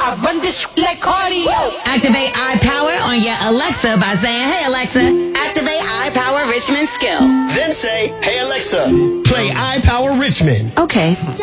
I run this like cardio. Activate iPower on your Alexa by saying, "Hey Alexa, activate iPower Richmond skill." Then say, "Hey Alexa, play iPower Richmond." Okay.